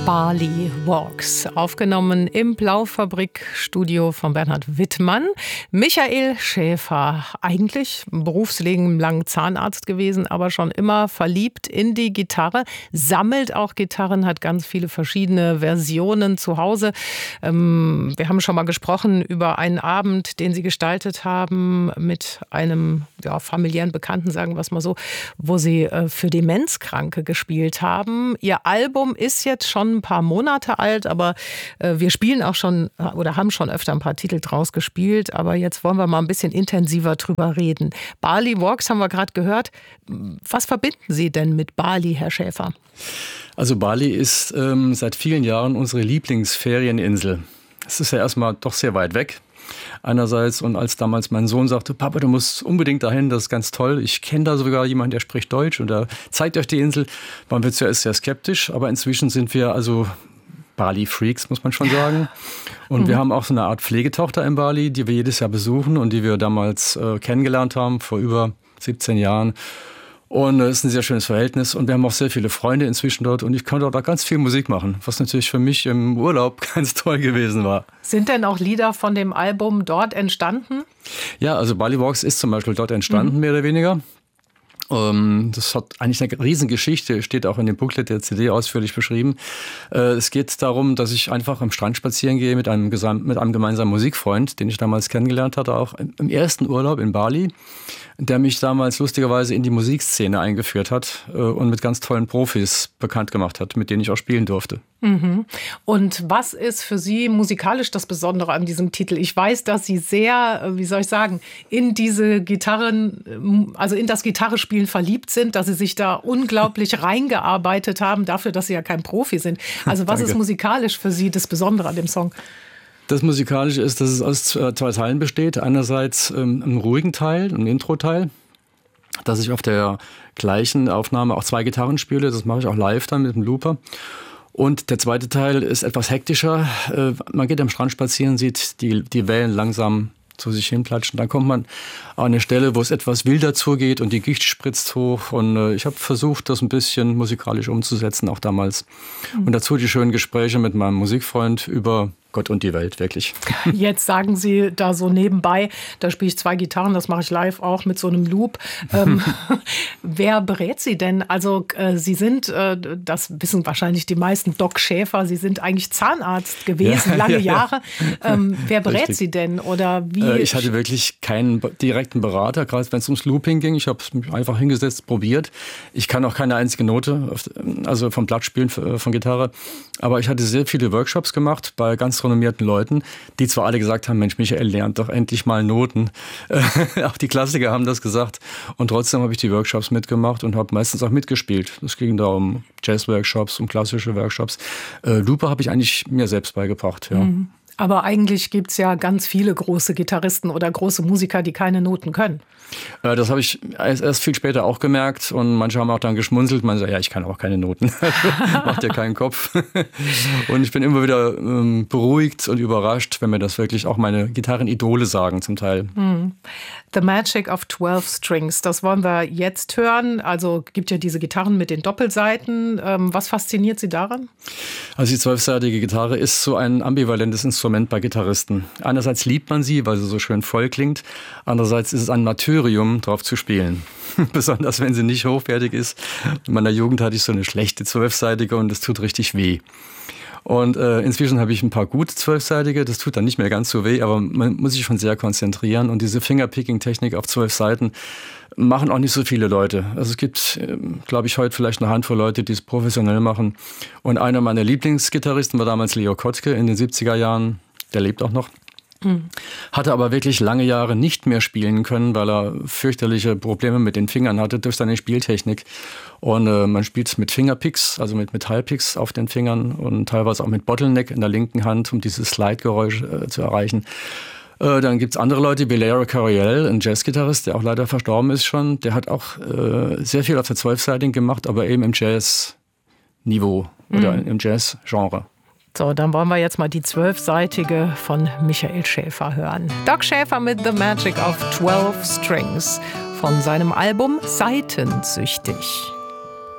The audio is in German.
Bali Walks, aufgenommen im Blaufabrik-Studio von Bernhard Wittmann. Michael Schäfer, eigentlich berufslang Zahnarzt gewesen, aber schon immer verliebt in die Gitarre, sammelt auch Gitarren, hat ganz viele verschiedene Versionen zu Hause. Wir haben schon mal gesprochen über einen Abend, den Sie gestaltet haben mit einem familiären Bekannten, sagen wir es mal so, wo Sie für Demenzkranke gespielt haben. Ihr Album ist jetzt schon ein paar Monate alt, aber wir spielen auch schon oder haben schon öfter ein paar Titel draus gespielt, aber jetzt wollen wir mal ein bisschen intensiver drüber reden. Bali Walks haben wir gerade gehört. Was verbinden Sie denn mit Bali, Herr Schäfer? Also Bali ist seit vielen Jahren unsere Lieblingsferieninsel. Es ist ja erstmal doch sehr weit weg. Einerseits, und als damals mein Sohn sagte, Papa, du musst unbedingt dahin, das ist ganz toll. Ich kenne da sogar jemanden, der spricht Deutsch und der zeigt euch die Insel. Waren wir zuerst sehr skeptisch, aber inzwischen sind wir also Bali-Freaks, muss man schon sagen. Und wir haben auch so eine Art Pflegetochter in Bali, die wir jedes Jahr besuchen und die wir damals kennengelernt haben, vor über 17 Jahren. Und es ist ein sehr schönes Verhältnis und wir haben auch sehr viele Freunde inzwischen dort und ich konnte dort auch ganz viel Musik machen, was natürlich für mich im Urlaub ganz toll gewesen war. Sind denn auch Lieder von dem Album dort entstanden? Ja, also Bali Walks ist zum Beispiel dort entstanden, mehr oder weniger. Das hat eigentlich eine Riesengeschichte, steht auch in dem Booklet der CD ausführlich beschrieben. Es geht darum, dass ich einfach am Strand spazieren gehe mit einem gemeinsamen Musikfreund, den ich damals kennengelernt hatte, auch im ersten Urlaub in Bali, der mich damals lustigerweise in die Musikszene eingeführt hat und mit ganz tollen Profis bekannt gemacht hat, mit denen ich auch spielen durfte. Und was ist für Sie musikalisch das Besondere an diesem Titel? Ich weiß, dass Sie sehr, in diese Gitarren, also in das Gitarrespielen verliebt sind, dass Sie sich da unglaublich reingearbeitet haben, dafür, dass Sie ja kein Profi sind. Also was ist musikalisch für Sie das Besondere an dem Song? Das Musikalische ist, dass es aus zwei Teilen besteht. Einerseits einen ruhigen Teil, einen Intro-Teil, dass ich auf der gleichen Aufnahme auch zwei Gitarren spiele. Das mache ich auch live dann mit dem Looper. Und der zweite Teil ist etwas hektischer. Man geht am Strand spazieren, sieht die Wellen langsam zu sich hinplatschen. Dann kommt man an eine Stelle, wo es etwas wilder zugeht und die Gicht spritzt hoch. Und ich habe versucht, das ein bisschen musikalisch umzusetzen, auch damals. Und dazu die schönen Gespräche mit meinem Musikfreund über Gott und die Welt, wirklich. Jetzt sagen Sie da so nebenbei, da spiele ich zwei Gitarren, das mache ich live auch mit so einem Loop. Wer berät Sie denn? Also Sie sind, das wissen wahrscheinlich die meisten, Doc Schäfer, Sie sind eigentlich Zahnarzt gewesen, lange Jahre. Wer berät Richtig. Sie denn? Oder wie? Ich hatte wirklich keinen direkten Berater, gerade wenn es ums Looping ging. Ich habe es mich einfach hingesetzt, probiert. Ich kann auch keine einzige Note, also vom Blattspielen von Gitarre. Aber ich hatte sehr viele Workshops gemacht bei ganz renommierten Leuten, die zwar alle gesagt haben, Mensch, Michael, lernt doch endlich mal Noten. Auch die Klassiker haben das gesagt. Und trotzdem habe ich die Workshops mitgemacht und habe meistens auch mitgespielt. Es ging da um Jazz-Workshops, um klassische Workshops. Looper habe ich eigentlich mir selbst beigebracht, ja. Aber eigentlich gibt es ja ganz viele große Gitarristen oder große Musiker, die keine Noten können. Das habe ich erst viel später auch gemerkt und manche haben auch dann geschmunzelt. Man sagt, ja, ich kann auch keine Noten. Macht dir keinen Kopf. Und ich bin immer wieder beruhigt und überrascht, wenn mir das wirklich auch meine Gitarrenidole sagen zum Teil. The Magic of 12 Strings, das wollen wir jetzt hören. Also gibt ja diese Gitarren mit den Doppelsaiten. Was fasziniert Sie daran? Also die 12-seitige Gitarre ist so ein ambivalentes Instrument bei Gitarristen. Einerseits liebt man sie, weil sie so schön voll klingt. Andererseits ist es ein Martyrium, drauf zu spielen. Besonders wenn sie nicht hochwertig ist. In meiner Jugend hatte ich so eine schlechte 12-seitige und das tut richtig weh. Und inzwischen habe ich ein paar gute 12-seitige, das tut dann nicht mehr ganz so weh, aber man muss sich schon sehr konzentrieren. Und diese Fingerpicking-Technik auf 12 Seiten machen auch nicht so viele Leute. Also es gibt, glaube ich, heute vielleicht eine Handvoll Leute, die es professionell machen. Und einer meiner Lieblingsgitarristen war damals Leo Kottke in den 70er Jahren, der lebt auch noch. Hatte aber wirklich lange Jahre nicht mehr spielen können, weil er fürchterliche Probleme mit den Fingern hatte durch seine Spieltechnik. Und man spielt mit Fingerpicks, also mit Metallpicks auf den Fingern und teilweise auch mit Bottleneck in der linken Hand, um dieses Slide-Geräusch zu erreichen. Dann gibt es andere Leute wie Larry Coryell, ein Jazzgitarrist, der auch leider verstorben ist schon. Der hat auch sehr viel auf der 12-Seitigen gemacht, aber eben im Jazz-Niveau oder im Jazz-Genre. So, dann wollen wir jetzt mal die 12-seitige von Michael Schäfer hören. Doc Schäfer mit The Magic of 12 Strings von seinem Album Saitensüchtig.